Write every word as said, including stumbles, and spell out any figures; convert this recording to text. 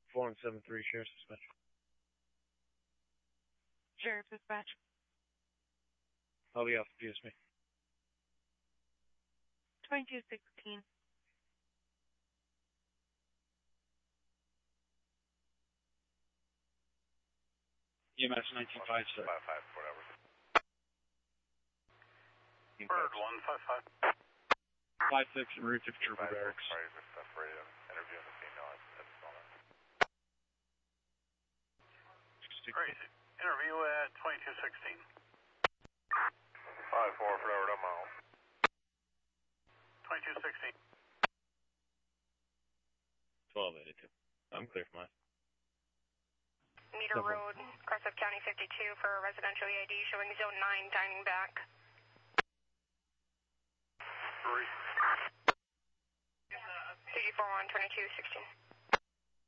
four one seven three, Sheriff's Dispatch. Sheriff's Dispatch. I'll be off the P S me. twenty-two sixteen. E M S nineteen five, sir. five five, whatever. Bird one five five. five six en route to Trooper Barracks. Sorry, if that's ready to interview the female at this moment. Crazy. Interview at twenty-two sixteen. five four, forever to mile. twenty-two sixteen. twelve eighty-two. I'm clear for mine. Meter Road, Crescent County fifty-two for a residential E I D showing zone nine dining back. Three. three four one, twenty-two sixteen.